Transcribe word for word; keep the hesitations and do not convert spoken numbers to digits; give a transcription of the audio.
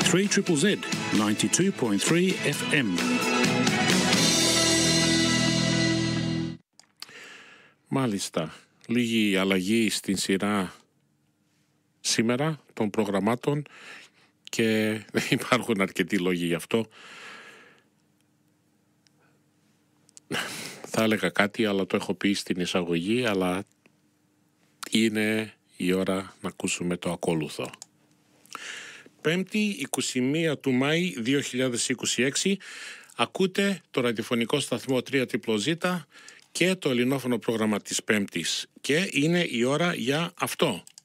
θρι ζετ ζετ ενενήντα δύο κόμμα τρία εφ εμ. Μάλιστα, λίγη αλλαγή στην σειρά σήμερα των προγραμμάτων και δεν υπάρχουν αρκετοί λόγοι γι' αυτό. Θα έλεγα κάτι, αλλά το έχω πει στην εισαγωγή, αλλά είναι η ώρα να ακούσουμε το ακόλουθο. Πέμπτη, εικοστή πρώτη του Μάη δύο χιλιάδες είκοσι έξι, ακούτε το ραδιοφωνικό σταθμό τρία ζετ ζετ και το ελληνόφωνο πρόγραμμα της Πέμπτης και είναι η ώρα για αυτό.